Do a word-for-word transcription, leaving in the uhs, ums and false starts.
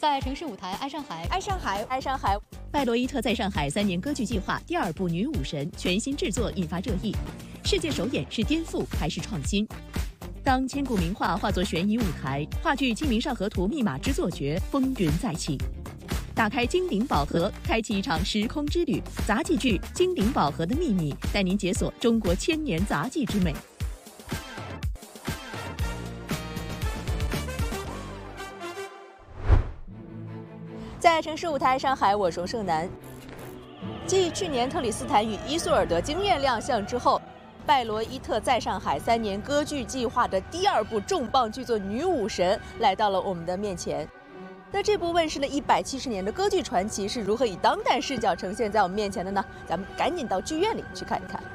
在城市舞台爱上海， 爱上海，爱上海。 拜罗伊特在上海三年歌剧计划第二部《女武神》全新制作引发热议，世界首演是颠覆还是创新？当千古名画化作悬疑舞台，话剧《清明上河图》密码之作绝，风云再起。打开金鼎宝盒，开启一场时空之旅。杂技剧《金鼎宝盒的秘密》带您解锁中国千年杂技之美。 在城市舞台上海，我是盛楠。继去年特里斯坦与伊索尔德惊艳亮相之后，拜罗伊特在上海三年歌剧计划的第二部重磅剧作《女武神》来到了我们的面前。那这部问世了一百七十年的歌剧传奇是如何以当代视角呈现在我们面前的呢？咱们赶紧到剧院里去看一看。